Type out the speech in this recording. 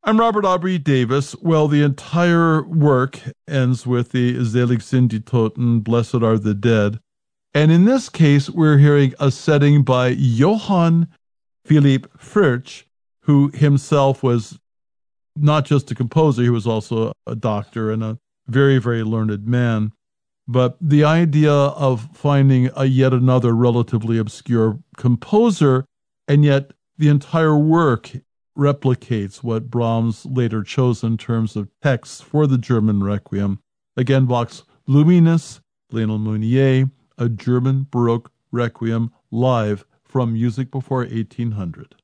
I'm Robert Aubrey Davis. Well, the entire work ends with the Selig sind die Toten, Blessed are the Dead. And in this case, we're hearing a setting by Johann Philipp Fritsch, who himself was not just a composer, he was also a doctor and a very, very learned man. But the idea of finding a yet another relatively obscure composer, and yet the entire work replicates what Brahms later chose in terms of texts for the German Requiem. Again, Bach's Luminous, Lionel Meunier, a German Baroque Requiem live from Music Before 1800.